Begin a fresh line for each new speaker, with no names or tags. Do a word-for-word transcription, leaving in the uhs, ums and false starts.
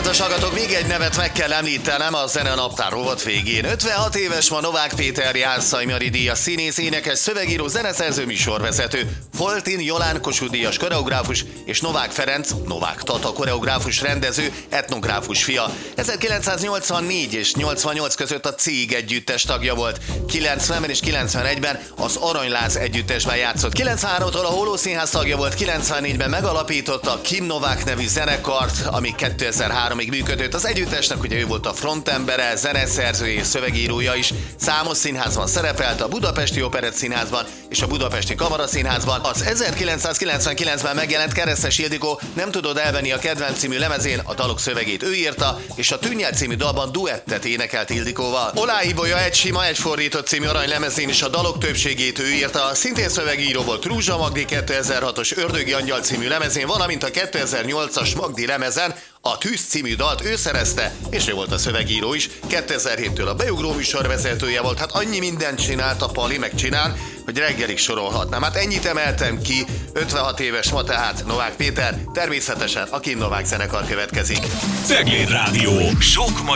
Kedves hallgatók, még egy nevet meg kell említenem a Zene Naptár rovat végén. ötvenhat éves ma Novák Péter, Jászai Mari díjas színész, énekes, szövegíró, zeneszerző, műsorvezető, Foltin Jolán Kossuth díjas koreográfus és Novák Ferenc, Novák Tata koreográfus, rendező, etnográfus fia. ezerkilencszáznyolcvannégy és nyolcvannyolc között a Cég együttes tagja volt. kilencvenben és kilencvenegyben az Aranyláz együttesben játszott. kilencvenháromtól a Holló Színház tagja volt, kilencvennégyben megalapította a Kim Novák nevű zenekart, ami kétezer-háromig működött. Az együttesnek ugye ő volt a frontembere, zeneszerzője és szövegírója is. Számos színházban szerepelt, a Budapesti Operett Színházban és a Budapesti Kamaraszínházban. Az ezerkilencszázkilencvenkilencben megjelent Keresztes Ildikó Nem tudod elvenni a kedvenc című lemezén a dalok szövegét ő írta, és a Tűnnyel című dalban duettet énekelt Ildikóval. Oláhibolya egy sima, egy fordított című aranylemezén is a dalok többségét ő írta, szintén szövegíró volt Rúzsa Magdi kétezer-hatos Ördögi Angyal című lemezén, valamint a kétezer-nyolcas Magdi lemezen a Tűz című dalt ő szerezte, és ő volt a szövegíró is. kétezer-héttől a Beugró műsorvezetője volt, hát annyi mindent csinált a Pali, megcsinál, hogy reggelig sorolhatnám. Hát ennyit emeltem ki, ötvenhat éves ma tehát Novák Péter, természetesen a Kim Novák zenekar következik.
Cegléd Rádió, sok magyar